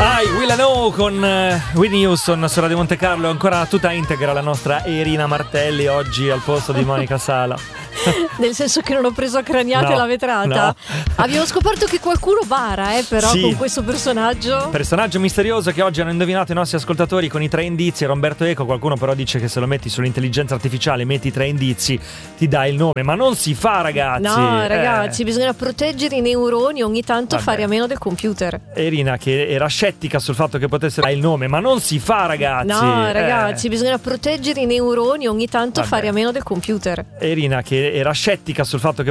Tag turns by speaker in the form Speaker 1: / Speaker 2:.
Speaker 1: Will I Know con Whitney Houston su Radio Monte Carlo. Ancora tutta integra la nostra Irina Martelli oggi al posto di Monica Sala.
Speaker 2: Nel senso che non ho preso a craniate la vetrata.
Speaker 1: No.
Speaker 2: Abbiamo scoperto che qualcuno bara però
Speaker 1: sì,
Speaker 2: con questo personaggio
Speaker 1: misterioso che oggi hanno indovinato i nostri ascoltatori con i 3 indizi. Roberto Eco. Qualcuno però dice che se lo metti sull'intelligenza artificiale, metti i 3 indizi, ti dà il nome, ma non si fa, ragazzi.
Speaker 2: No ragazzi, bisogna proteggere i neuroni, ogni tanto fare a meno del computer.
Speaker 1: Irina che era scettica sul fatto che potesse dare il nome, ma non si fa, ragazzi.
Speaker 2: No ragazzi, bisogna proteggere i neuroni, ogni tanto fare a meno del computer.
Speaker 1: Irina che era scettica sul fatto che